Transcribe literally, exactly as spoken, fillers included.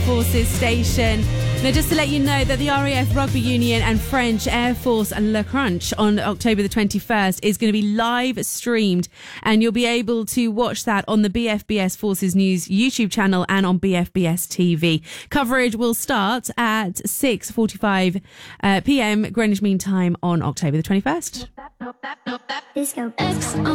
Forces station. Now, just to let you know that the R A F Rugby Union and French Air Force Le Crunch on October the twenty-first is going to be live streamed, and you'll be able to watch that on the B F B S Forces News YouTube channel and on B F B S T V. Coverage will start at six forty-five uh, p.m. Greenwich Mean Time on October the twenty-first. Disco.